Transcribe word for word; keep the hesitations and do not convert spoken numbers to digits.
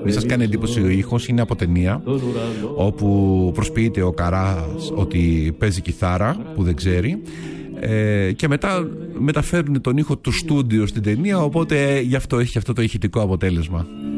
Μην σας κάνει εντύπωση, ο ήχος είναι από ταινία, όπου προσποιείται ο Καράς ότι παίζει κιθάρα που δεν ξέρει, ε, και μετά μεταφέρουν τον ήχο του στούντιο στην ταινία, οπότε γι' αυτό έχει αυτό το ηχητικό αποτέλεσμα.